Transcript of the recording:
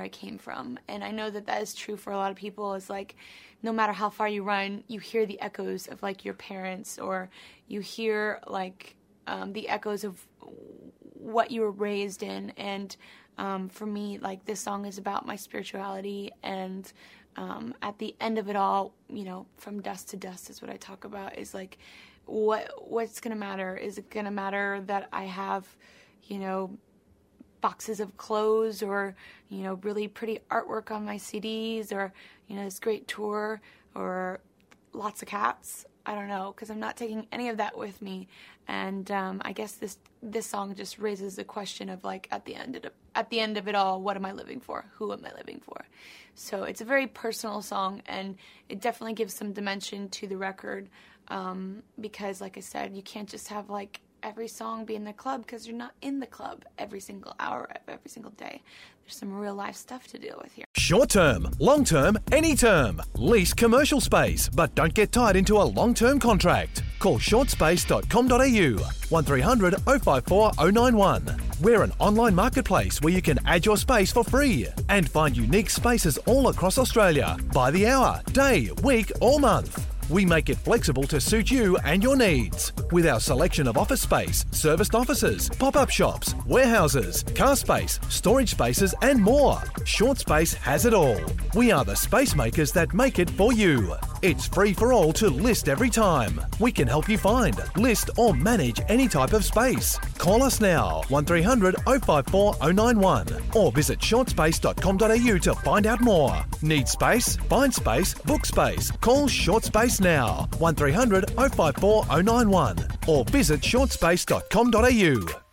I came from. And I know that that is true for a lot of people. Is like, no matter how far you run, you hear the echoes of like your parents, or you hear like the echoes of what you were raised in. And for me, like, this song is about my spirituality, and at the end of it all, you know, from dust to dust is what I talk about, is like, what's going to matter? Is it going to matter that I have, you know, boxes of clothes, or, you know, really pretty artwork on my CDs, or, you know, this great tour, or lots of cats? I don't know, because I'm not taking any of that with me. And I guess this song just raises the question of, like, at the end of it all, what am I living for? Who am I living for? So it's a very personal song, and it definitely gives some dimension to the record, because, like I said, you can't just have, like, every song be in the club, because you're not in the club every single hour of every single day. There's some real life stuff to deal with here. Short term, long term, any term. Lease commercial space, but don't get tied into a long-term contract. Call shortspace.com.au 1300 054 091. We're an online marketplace where you can add your space for free and find unique spaces all across Australia by the hour, day, week or month. We make it flexible to suit you and your needs. With our selection of office space, serviced offices, pop-up shops, warehouses, car space, storage spaces and more. Short Space has it all. We are the space makers that make it for you. It's free for all to list every time. We can help you find, list or manage any type of space. Call us now, 1300 054 091, or visit shortspace.com.au to find out more. Need space? Find space, book space. Call Short Space now, 1300 054 091, or visit shortspace.com.au.